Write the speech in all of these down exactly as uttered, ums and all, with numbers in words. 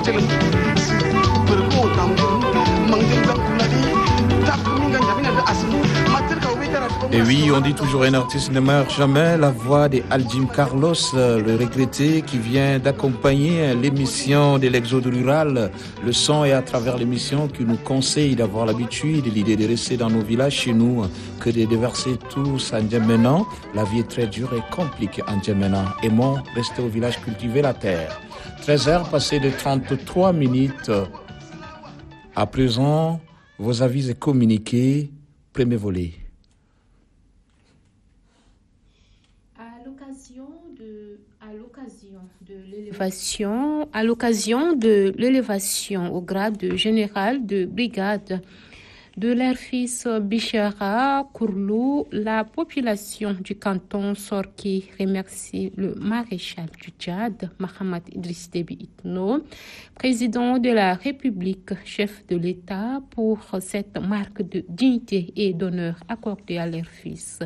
Et oui, on dit toujours un artiste ne meurt jamais. La voix de Aljim Carlos, le regretté, qui vient d'accompagner l'émission de l'Exode rural. Le son est à travers l'émission qui nous conseille d'avoir l'habitude, l'idée de rester dans nos villages chez nous, que de déverser tous en Djemena. La vie est très dure et compliquée en Djemena. Aimons rester au village, cultiver la terre. treize heures passées de trente-trois minutes. À présent, vos avis et communiqués, premier volet. À l'occasion de l'élévation, à l'occasion de l'élévation au grade de général de brigade de leur fils Bichara Kourlou, la population du canton Sorki remercie le maréchal du Tchad, Mahamat Idriss Déby Itno, président de la République, chef de l'État, pour cette marque de dignité et d'honneur accordée à leur fils.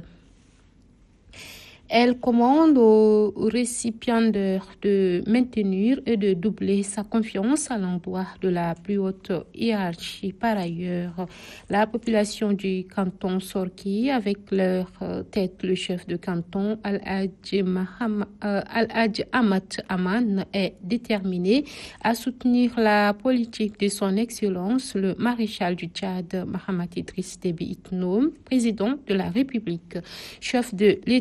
Elle commande au récipiendaire de maintenir et de doubler sa confiance à l'endroit de la plus haute hiérarchie. Par ailleurs, la population du canton Sorki, avec leur tête le chef de canton, Al-Hadj Ahmad Aman, est déterminée à soutenir la politique de son Excellence, le maréchal du Tchad, Mahamat Idriss Déby Itno, président de la République, chef de l'État.